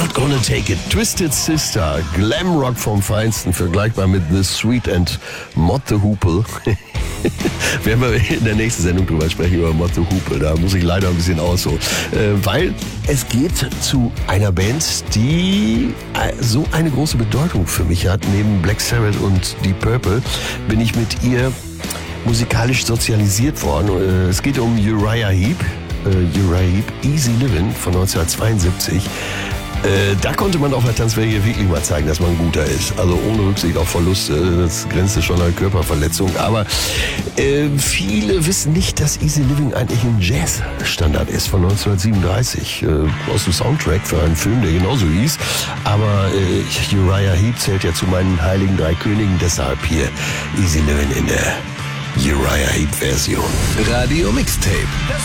Not Gonna Take It. Twisted Sister, Glamrock vom Feinsten, vergleichbar mit The Sweet and Mott the Hoople. Werden wir in der nächsten Sendung drüber sprechen, über Mott the Hoople. Da muss ich leider ein bisschen ausholen. Weil es geht zu einer Band, die so eine große Bedeutung für mich hat. Neben Black Sabbath und Deep Purple bin ich mit ihr musikalisch sozialisiert worden. Es geht um Uriah Heep. Easy Livin' von 1972. Da konnte man auf der Tanzfläche wirklich mal zeigen, dass man ein guter ist. Also ohne Rücksicht auf Verluste, das grenzte schon an Körperverletzung. Aber viele wissen nicht, dass Easy Living eigentlich ein Jazzstandard ist von 1937. Aus dem Soundtrack für einen Film, der genauso hieß. Aber Uriah Heep zählt ja zu meinen heiligen drei Königen. Deshalb hier Easy Living in der Uriah Heep Version. Radio Mixtape.